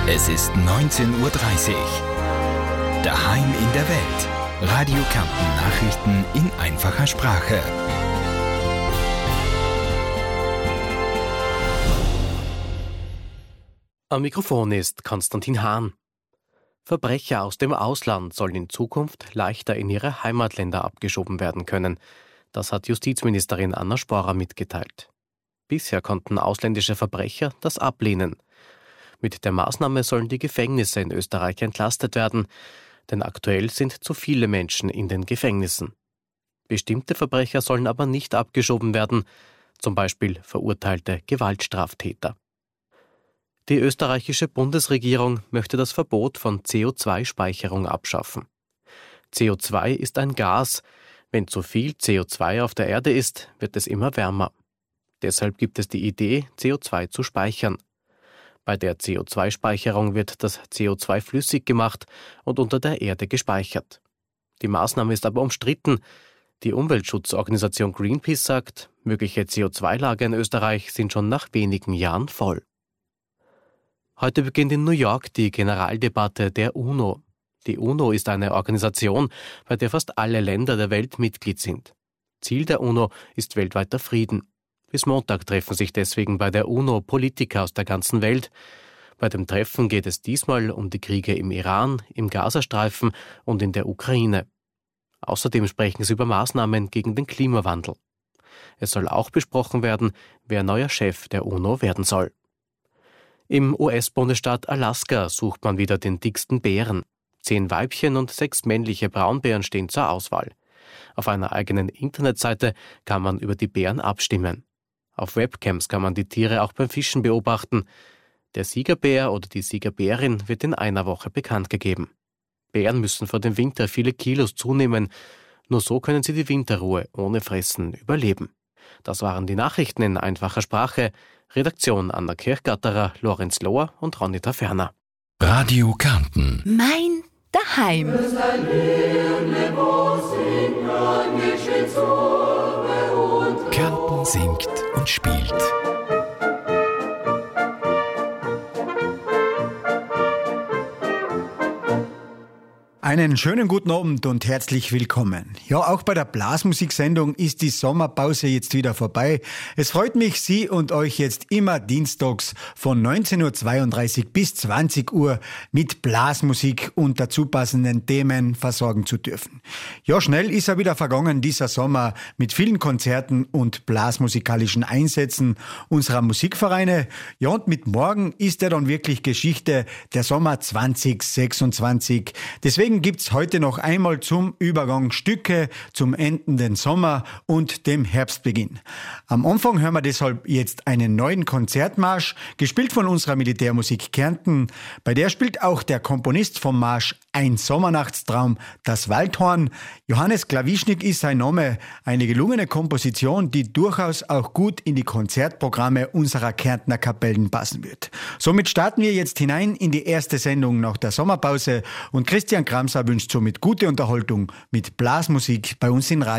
Es ist 19:30 Uhr. Daheim in der Welt. Radio Kärnten Nachrichten in einfacher Sprache. Am Mikrofon ist Konstantin Hahn. Verbrecher aus dem Ausland sollen in Zukunft leichter in ihre Heimatländer abgeschoben werden können. Das hat Justizministerin Anna Sporer mitgeteilt. Bisher konnten ausländische Verbrecher das ablehnen. Mit der Maßnahme sollen die Gefängnisse in Österreich entlastet werden, denn aktuell sind zu viele Menschen in den Gefängnissen. Bestimmte Verbrecher sollen aber nicht abgeschoben werden, zum Beispiel verurteilte Gewaltstraftäter. Die österreichische Bundesregierung möchte das Verbot von CO2-Speicherung abschaffen. CO2 ist ein Gas. Wenn zu viel CO2 auf der Erde ist, wird es immer wärmer. Deshalb gibt es die Idee, CO2 zu speichern. Bei der CO2-Speicherung wird das CO2 flüssig gemacht und unter der Erde gespeichert. Die Maßnahme ist aber umstritten. Die Umweltschutzorganisation Greenpeace sagt, mögliche CO2-Lager in Österreich sind schon nach wenigen Jahren voll. Heute beginnt in New York die Generaldebatte der UNO. Die UNO ist eine Organisation, bei der fast alle Länder der Welt Mitglied sind. Ziel der UNO ist weltweiter Frieden. Bis Montag treffen sich deswegen bei der UNO Politiker aus der ganzen Welt. Bei dem Treffen geht es diesmal um die Kriege im Iran, im Gazastreifen und in der Ukraine. Außerdem sprechen sie über Maßnahmen gegen den Klimawandel. Es soll auch besprochen werden, wer neuer Chef der UNO werden soll. Im US-Bundesstaat Alaska sucht man wieder den dicksten Bären. 10 Weibchen und 6 männliche Braunbären stehen zur Auswahl. Auf einer eigenen Internetseite kann man über die Bären abstimmen. Auf Webcams kann man die Tiere auch beim Fischen beobachten. Der Siegerbär oder die Siegerbärin wird in einer Woche bekannt gegeben. Bären müssen vor dem Winter viele Kilos zunehmen. Nur so können sie die Winterruhe ohne Fressen überleben. Das waren die Nachrichten in einfacher Sprache. Redaktion Anna Kirchgatterer, Lorenz Lohr und Ronita Ferner. Radio Kärnten. Mein Daheim. Kärnten singt und spielt. Einen schönen guten Abend und herzlich willkommen. Ja, auch bei der Blasmusiksendung ist die Sommerpause jetzt wieder vorbei. Es freut mich, Sie und euch jetzt immer dienstags von 19:32 Uhr bis 20 Uhr mit Blasmusik und dazu passenden Themen versorgen zu dürfen. Ja, schnell ist er wieder vergangen, dieser Sommer, mit vielen Konzerten und blasmusikalischen Einsätzen unserer Musikvereine. Ja, und mit morgen ist er dann wirklich Geschichte, der Sommer 2026. Deswegen gibt's heute noch einmal zum Übergang Stücke zum endenden Sommer und dem Herbstbeginn. Am Anfang hören wir deshalb jetzt einen neuen Konzertmarsch, gespielt von unserer Militärmusik Kärnten. Bei der spielt auch der Komponist vom Marsch Ein Sommernachtstraum, das Waldhorn. Johannes Klawischnik ist sein Name, eine gelungene Komposition, die durchaus auch gut in die Konzertprogramme unserer Kärntner Kapellen passen wird. Somit starten wir jetzt hinein in die erste Sendung nach der Sommerpause und Christian Kramser wünscht somit gute Unterhaltung mit Blasmusik bei uns in Radio